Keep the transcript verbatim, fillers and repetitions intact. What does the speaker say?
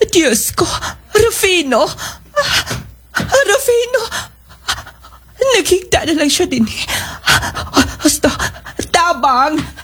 Diyos ko, Rufino! Rufino! Naghigda na lang siya din eh. Basta, tabang!